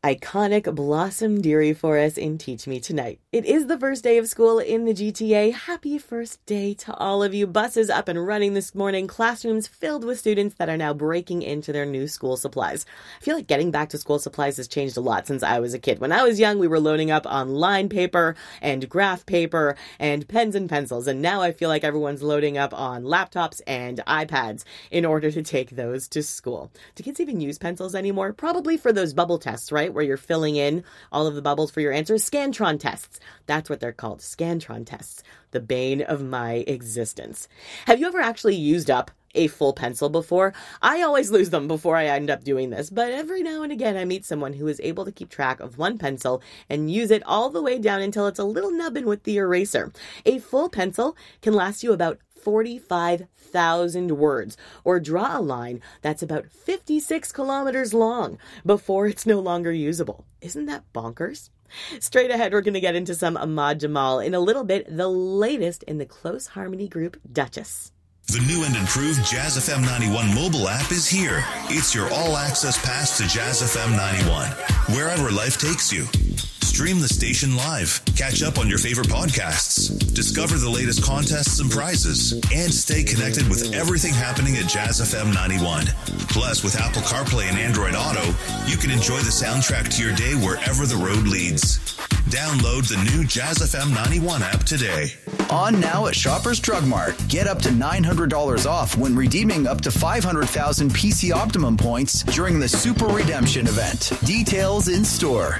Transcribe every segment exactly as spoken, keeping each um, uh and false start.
iconic Blossom Dearie for us in Teach Me Tonight. It is the first day of school in the G T A. Happy first day to all of you. Buses up and running this morning, classrooms filled with students that are now breaking into their new school supplies. I feel like getting back to school supplies has changed a lot since I was a kid. When I was young, we were loading up on line paper and graph paper and pens and pencils, and now I feel like everyone's loading up on laptops and iPads in order to take those to school. Do kids even use pencils anymore? Probably for those bubble tests, right? Where you're filling in all of the bubbles for your answers. Scantron tests. That's what they're called. Scantron tests. The bane of my existence. Have you ever actually used up a full pencil before? I always lose them before I end up doing this, but every now and again I meet someone who is able to keep track of one pencil and use it all the way down until it's a little nubbin with the eraser. A full pencil can last you about forty-five thousand words, or draw a line that's about fifty-six kilometers long before it's no longer usable. Isn't that bonkers? Straight ahead, we're going to get into some Ahmad Jamal. In a little bit, the latest in the close harmony group Duchess. The new and improved Jazz F M ninety-one mobile app is here. It's your all-access pass to Jazz F M ninety-one, wherever life takes you. Stream the station live, catch up on your favorite podcasts, discover the latest contests and prizes, and stay connected with everything happening at Jazz F M ninety-one. Plus, with Apple CarPlay and Android Auto, you can enjoy the soundtrack to your day wherever the road leads. Download the new Jazz F M ninety-one app today. On now at Shoppers Drug Mart. Get up to nine hundred dollars off when redeeming up to five hundred thousand P C Optimum points during the Super Redemption event. Details in store.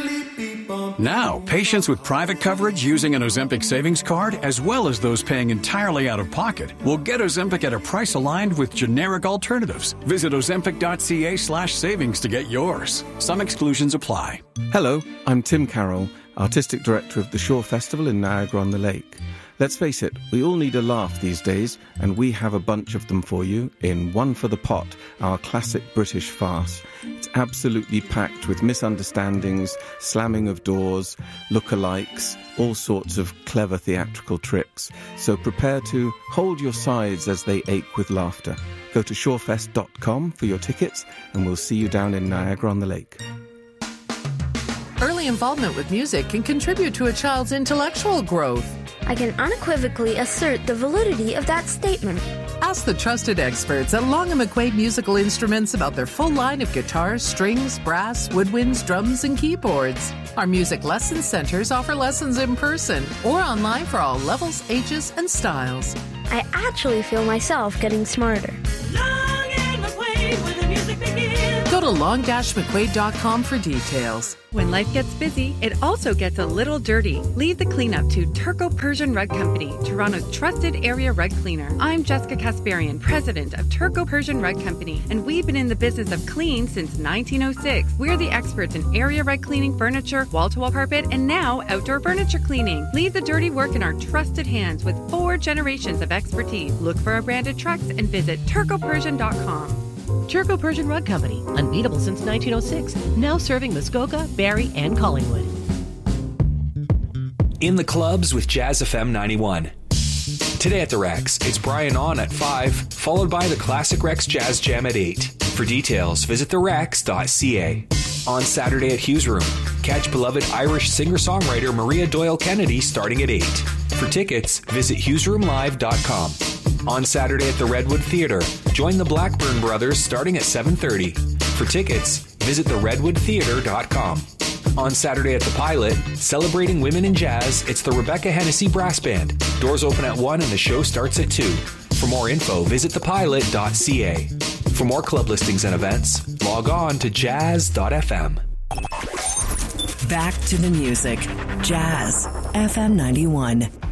Now, patients with private coverage using an Ozempic savings card, as well as those paying entirely out of pocket, will get Ozempic at a price aligned with generic alternatives. Visit ozempic.ca slash savings to get yours. Some exclusions apply. Hello, I'm Tim Carroll, Artistic Director of the Shore Festival in Niagara-on-the-Lake. Let's face it, we all need a laugh these days, and we have a bunch of them for you in One for the Pot, our classic British farce. It's absolutely packed with misunderstandings, slamming of doors, lookalikes, all sorts of clever theatrical tricks. So prepare to hold your sides as they ache with laughter. Go to shorefest dot com for your tickets, and we'll see you down in Niagara-on-the-Lake. Early involvement with music can contribute to a child's intellectual growth. I can unequivocally assert the validity of that statement. Ask the trusted experts at Long and McQuaid Musical Instruments about their full line of guitars, strings, brass, woodwinds, drums, and keyboards. Our music lesson centers offer lessons in person or online for all levels, ages, and styles. I actually feel myself getting smarter. Long and McQuaid, where the music begins. Go to long dash mcquaid dot com for details. When life gets busy, it also gets a little dirty. Leave the cleanup to Turco Persian Rug Company, Toronto's trusted area rug cleaner. I'm Jessica Kasparian, president of Turco Persian Rug Company, and we've been in the business of clean since nineteen oh six. We're the experts in area rug cleaning, furniture, wall-to-wall carpet, and now outdoor furniture cleaning. Leave the dirty work in our trusted hands with four generations of expertise. Look for our branded trucks and visit turco persian dot com. Turco Persian Rug Company, unbeatable since nineteen oh six, now serving Muskoka, Barrie, and Collingwood. In the clubs with Jazz F M ninety-one. Today at the Rex, it's Brian On at five, followed by the Classic Rex Jazz Jam at eight. For details, visit the rex dot c a. On Saturday at Hughes Room, catch beloved Irish singer-songwriter Maria Doyle Kennedy starting at eight. For tickets, visit hughes room live dot com. On Saturday at the Redwood Theatre, join the Blackburn Brothers starting at seven thirty. For tickets, visit the redwood theatre dot com. On Saturday at the Pilot, celebrating women in jazz, it's the Rebecca Hennessy Brass Band. Doors open at one and the show starts at two. For more info, visit the pilot dot c a. For more club listings and events, log on to jazz dot f m. Back to the music. Jazz F M ninety-one.